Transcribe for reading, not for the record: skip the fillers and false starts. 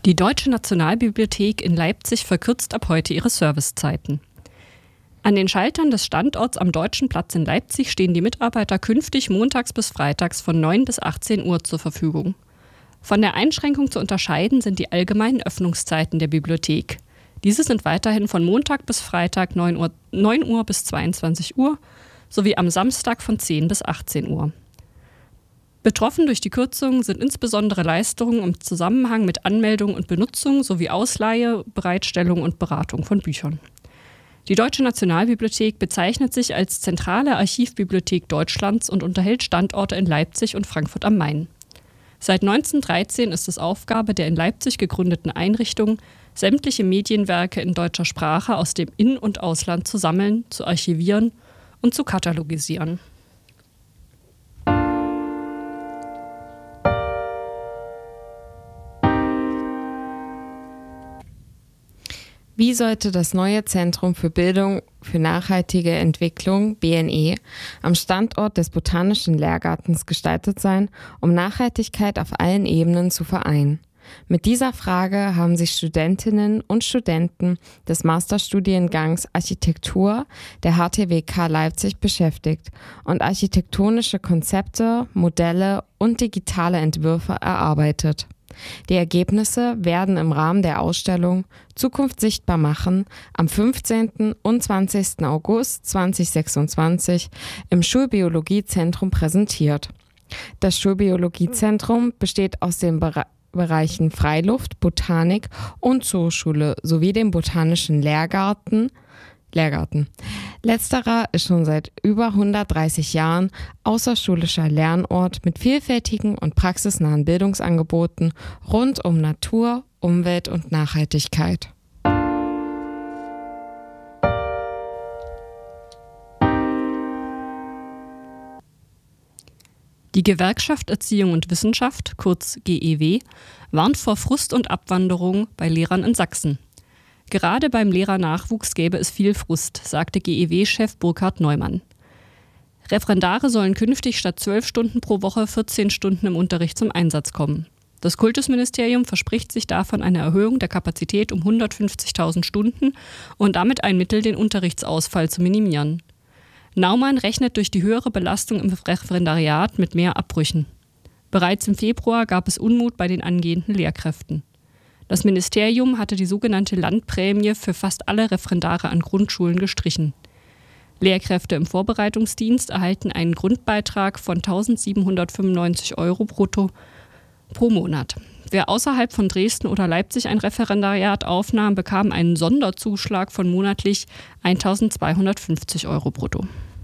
Die Deutsche Nationalbibliothek in Leipzig verkürzt ab heute ihre Servicezeiten. An den Schaltern des Standorts am Deutschen Platz in Leipzig stehen die Mitarbeiter künftig montags bis freitags von 9 bis 18 Uhr zur Verfügung. Von der Einschränkung zu unterscheiden sind die allgemeinen Öffnungszeiten der Bibliothek. Diese sind weiterhin von Montag bis Freitag 9 Uhr bis 22 Uhr sowie am Samstag von 10 bis 18 Uhr. Betroffen durch die Kürzungen sind insbesondere Leistungen im Zusammenhang mit Anmeldung und Benutzung sowie Ausleihe, Bereitstellung und Beratung von Büchern. Die Deutsche Nationalbibliothek bezeichnet sich als zentrale Archivbibliothek Deutschlands und unterhält Standorte in Leipzig und Frankfurt am Main. Seit 1913 ist es Aufgabe der in Leipzig gegründeten Einrichtung, sämtliche Medienwerke in deutscher Sprache aus dem In- und Ausland zu sammeln, zu archivieren und zu katalogisieren. Wie sollte das neue Zentrum für Bildung für nachhaltige Entwicklung, BNE, am Standort des Botanischen Lehrgartens gestaltet sein, um Nachhaltigkeit auf allen Ebenen zu vereinen? Mit dieser Frage haben sich Studentinnen und Studenten des Masterstudiengangs Architektur der HTWK Leipzig beschäftigt und architektonische Konzepte, Modelle und digitale Entwürfe erarbeitet. Die Ergebnisse werden im Rahmen der Ausstellung Zukunft sichtbar machen am 15. und 20. August 2026 im Schulbiologiezentrum präsentiert. Das Schulbiologiezentrum besteht aus den Bereichen Freiluft, Botanik und Zooschule sowie dem Botanischen Lehrgarten. Letzterer ist schon seit über 130 Jahren außerschulischer Lernort mit vielfältigen und praxisnahen Bildungsangeboten rund um Natur, Umwelt und Nachhaltigkeit. Die Gewerkschaft Erziehung und Wissenschaft, kurz GEW, warnt vor Frust und Abwanderung bei Lehrern in Sachsen. Gerade beim Lehrernachwuchs gäbe es viel Frust, sagte GEW-Chef Burkhard Neumann. Referendare sollen künftig statt 12 Stunden pro Woche 14 Stunden im Unterricht zum Einsatz kommen. Das Kultusministerium verspricht sich davon eine Erhöhung der Kapazität um 150.000 Stunden und damit ein Mittel, den Unterrichtsausfall zu minimieren. Naumann rechnet durch die höhere Belastung im Referendariat mit mehr Abbrüchen. Bereits im Februar gab es Unmut bei den angehenden Lehrkräften. Das Ministerium hatte die sogenannte Landprämie für fast alle Referendare an Grundschulen gestrichen. Lehrkräfte im Vorbereitungsdienst erhalten einen Grundbeitrag von 1.795 € brutto pro Monat. Wer außerhalb von Dresden oder Leipzig ein Referendariat aufnahm, bekam einen Sonderzuschlag von monatlich 1.250 € brutto.